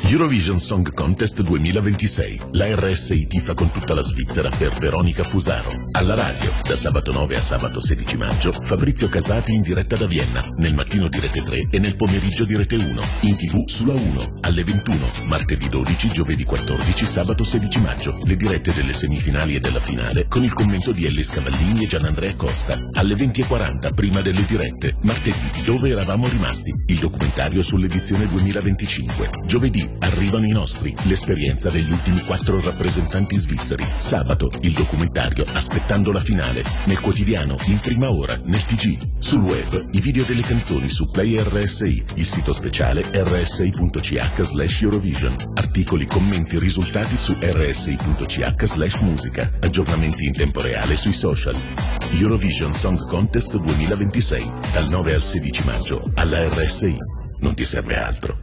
Eurovision Song Contest 2026. La RSI tifa con tutta la Svizzera per Veronica Fusaro. Alla radio, da sabato 9 a sabato 16 maggio, Fabrizio Casati in diretta da Vienna, nel mattino di Rete 3 e nel pomeriggio di Rete 1. In TV sulla 1, alle 21, martedì 12, giovedì 14, sabato 16 maggio. Le dirette delle semifinali e della finale con il commento di Ellis Cavallini e Gianandrea Costa. Alle 20:40, prima delle dirette. Martedì, Dove eravamo rimasti? Il documentario sull'edizione 2025. Giovedì, Arrivano i nostri, l'esperienza degli ultimi 4 rappresentanti svizzeri. Sabato, il documentario Aspettando la finale. Nel quotidiano, in prima ora, nel TG. Sul web, i video delle canzoni su Play RSI, il sito speciale rsi.ch/Eurovision. Articoli, commenti, risultati su rsi.ch/musica. Aggiornamenti in tempo reale sui social. Eurovision Song Contest 2026, dal 9 al 16 maggio, alla RSI. Non ti serve altro.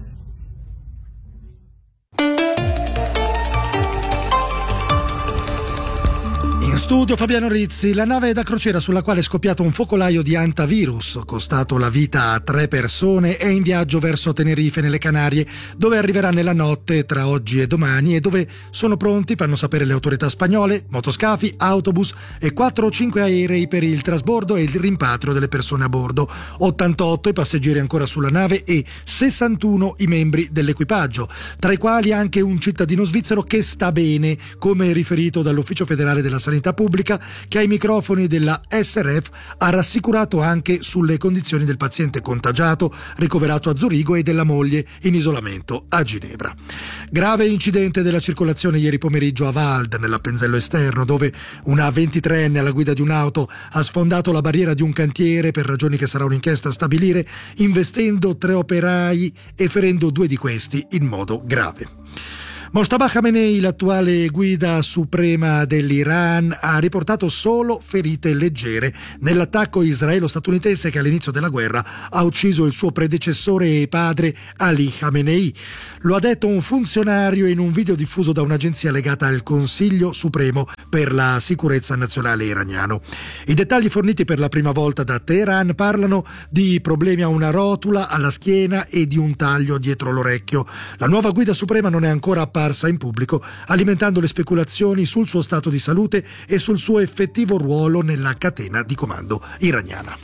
In studio Fabiano Rizzi. La nave da crociera sulla quale è scoppiato un focolaio di hantavirus, costato la vita a 3 persone, è in viaggio verso Tenerife nelle Canarie, dove arriverà nella notte tra oggi e domani e dove sono pronti, fanno sapere le autorità spagnole, motoscafi, autobus e 4 o 5 aerei per il trasbordo e il rimpatrio delle persone a bordo. 88 i passeggeri ancora sulla nave e 61 i membri dell'equipaggio, tra i quali anche un cittadino svizzero che sta bene, come riferito dall'Ufficio Federale della Sanità Pubblica, che ai microfoni della SRF ha rassicurato anche sulle condizioni del paziente contagiato ricoverato a Zurigo e della moglie in isolamento a Ginevra. Grave incidente della circolazione ieri pomeriggio a Vald, nell'Appenzello esterno, dove una 23enne alla guida di un'auto ha sfondato la barriera di un cantiere per ragioni che sarà un'inchiesta a stabilire, investendo 3 operai e ferendo 2 di questi in modo grave. Mojtaba Khamenei, l'attuale guida suprema dell'Iran, ha riportato solo ferite leggere nell'attacco israelo-statunitense che all'inizio della guerra ha ucciso il suo predecessore e padre Ali Khamenei. Lo ha detto un funzionario in un video diffuso da un'agenzia legata al Consiglio Supremo per la Sicurezza Nazionale iraniano. I dettagli forniti per la prima volta da Teheran parlano di problemi a una rotula, alla schiena e di un taglio dietro l'orecchio. La nuova guida suprema non è ancora apparsa in pubblico, alimentando le speculazioni sul suo stato di salute e sul suo effettivo ruolo nella catena di comando iraniana.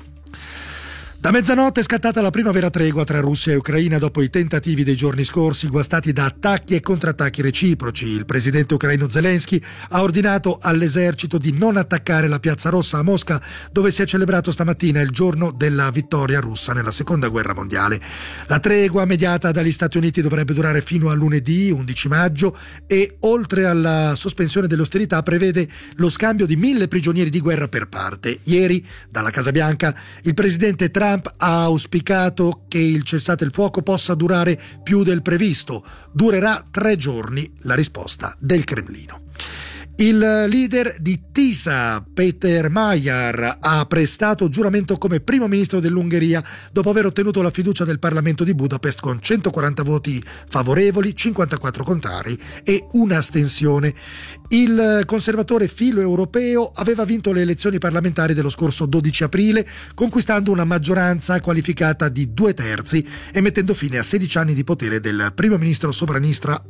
Da mezzanotte è scattata la prima vera tregua tra Russia e Ucraina dopo i tentativi dei giorni scorsi guastati da attacchi e contrattacchi reciproci. Il presidente ucraino Zelensky ha ordinato all'esercito di non attaccare la Piazza Rossa a Mosca, dove si è celebrato stamattina il giorno della vittoria russa nella Seconda Guerra Mondiale. La tregua mediata dagli Stati Uniti dovrebbe durare fino a lunedì 11 maggio e, oltre alla sospensione delle ostilità, prevede lo scambio di 1.000 prigionieri di guerra per parte. Ieri, dalla Casa Bianca, il presidente Trump ha auspicato che il cessate il fuoco possa durare più del previsto. Durerà 3 giorni, la risposta del Cremlino. Il leader di TISA, Peter Magyar, ha prestato giuramento come primo ministro dell'Ungheria dopo aver ottenuto la fiducia del Parlamento di Budapest con 140 voti favorevoli, 54 contrari e un'astensione. Il conservatore filo europeo aveva vinto le elezioni parlamentari dello scorso 12 aprile, conquistando una maggioranza qualificata di 2/3 e mettendo fine a 16 anni di potere del primo ministro sovranista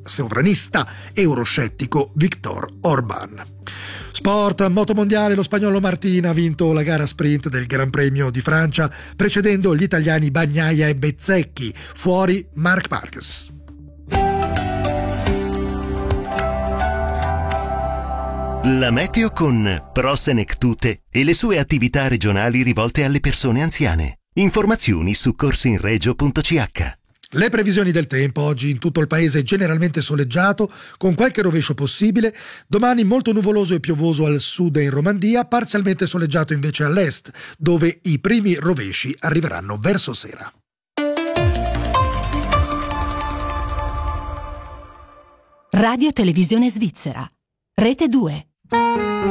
euroscettico Viktor Orbán. Sport, motomondiale, lo spagnolo Martín ha vinto la gara sprint del Gran Premio di Francia, precedendo gli italiani Bagnaia e Bezzecchi, fuori Marc Marquez. La meteo con Pro Senectute e le sue attività regionali rivolte alle persone anziane. Informazioni su corsinregio.ch. Le previsioni del tempo: oggi in tutto il paese generalmente soleggiato, con qualche rovescio possibile. Domani molto nuvoloso e piovoso al sud e in Romandia, parzialmente soleggiato invece all'est, dove i primi rovesci arriveranno verso sera. Radio Televisione Svizzera, Rete 2.